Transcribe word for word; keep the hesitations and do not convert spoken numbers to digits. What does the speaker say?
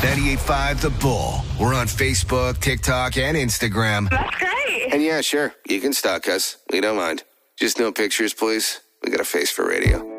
ninety-eight point five The Bull. We're on Facebook, TikTok, and Instagram. That's great. And yeah, sure, you can stalk us. We don't mind. Just no pictures, please. We got a face for radio.